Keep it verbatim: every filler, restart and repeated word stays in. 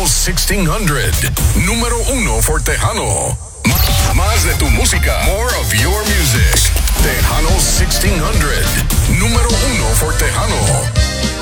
sixteen hundred. Número uno for Tejano. Más, más de tu música. More of your music. Tejano